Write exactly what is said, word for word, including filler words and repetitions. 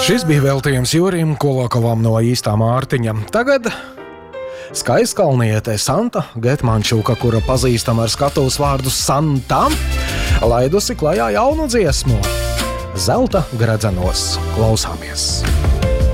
Šis bija veltījums Jurim Kolokovam no Īstā Mārtiņa. Tagad skaistkalniete Santa Getmančuka, kura pazīstama ar skatuves vārdu Santa, laidusi klajā jaunu dziesmu Zelta gredzenos. Klausāmies!